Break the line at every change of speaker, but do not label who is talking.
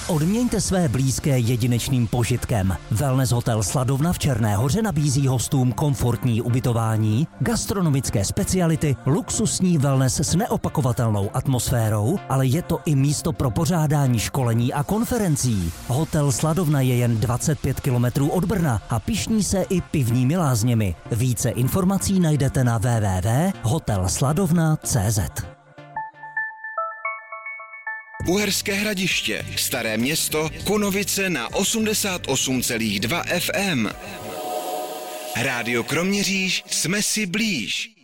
Odměňte své blízké jedinečným požitkem. Wellness hotel Sladovna v Černé Hoře nabízí hostům komfortní ubytování, gastronomické speciality, luxusní wellness s neopakovatelnou atmosférou, ale je to i místo pro pořádání školení a konferencí. Hotel Sladovna je jen 25 kilometrů od Brna a pyšní se i pivními lázněmi. Více informací najdete na www.hotelsladovna.cz.
Uherské Hradiště, Staré Město, Konovice na 88,2 FM. Rádio Kroměříž, jsme si blíž.